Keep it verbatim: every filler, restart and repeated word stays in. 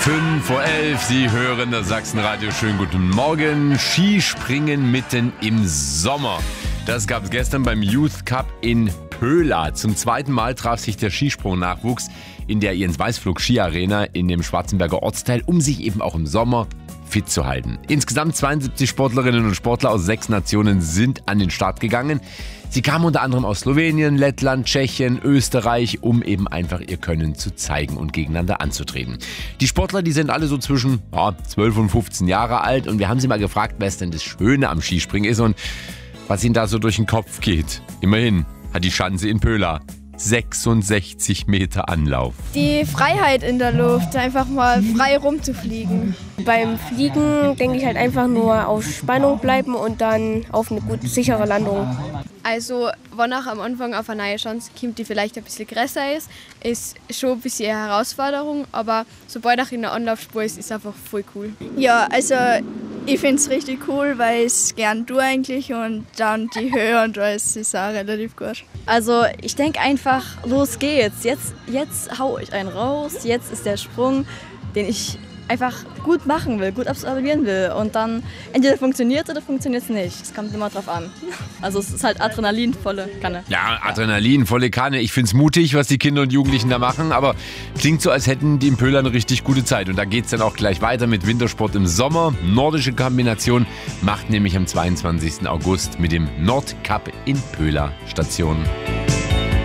fünf vor elf, Sie hören das Sachsenradio. Schönen guten Morgen. Skispringen mitten im Sommer. Das gab es gestern beim Youth Cup in Pöhla. Zum zweiten Mal traf sich der Skisprung-Nachwuchs in der Jens-Weißflug-Ski-Arena in dem Schwarzenberger Ortsteil, um sich eben auch im Sommer fit zu halten. Insgesamt zweiundsiebzig Sportlerinnen und Sportler aus sechs Nationen sind an den Start gegangen. Sie kamen unter anderem aus Slowenien, Lettland, Tschechien, Österreich, um eben einfach ihr Können zu zeigen und gegeneinander anzutreten. Die Sportler, die sind alle so zwischen ja, zwölf und fünfzehn Jahre alt und wir haben sie mal gefragt, was denn das Schöne am Skispringen ist und was ihnen da so durch den Kopf geht. Immerhin hat die Schanze in Pöhla sechsundsechzig Meter Anlauf. Die Freiheit in der Luft, einfach mal frei rumzufliegen. Beim Fliegen denke ich halt einfach nur auf Spannung bleiben und dann auf eine gute, sichere Landung. Also, wenn auch am Anfang auf eine neue Chance kommt, die vielleicht ein bisschen größer ist, ist schon ein bisschen eine Herausforderung, aber sobald auch in der Anlaufspur ist, ist es einfach voll cool. Ja, also ich finde es richtig cool, weil ich es gern tue eigentlich und dann die Höhe und alles ist auch relativ gut. Also ich denke einfach, los geht's, jetzt, jetzt hau ich einen raus, jetzt ist der Sprung, den ich einfach gut machen will, gut absolvieren will und dann entweder funktioniert oder funktioniert es nicht. Es kommt immer drauf an. Also es ist halt Adrenalin, volle Kanne. Ja, Adrenalin, volle Kanne. Ich finde es mutig, was die Kinder und Jugendlichen da machen, aber klingt so, als hätten die in Pöhla eine richtig gute Zeit. Und da geht es dann auch gleich weiter mit Wintersport im Sommer. Nordische Kombination macht nämlich am zweiundzwanzigsten August mit dem Nordcup in Pöhla Station.